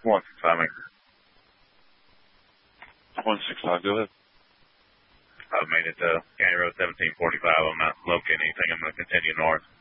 165, make 165, go ahead. I've made it to County Road 1745. I'm not locating anything. I'm going to continue north.